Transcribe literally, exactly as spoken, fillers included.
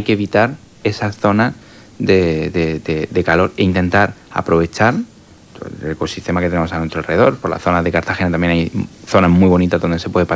que evitar esas zonas de, de, de, de calor e intentar aprovechar el ecosistema que tenemos a nuestro alrededor. Por las zonas de Cartagena también hay zonas muy bonitas donde se puede pasar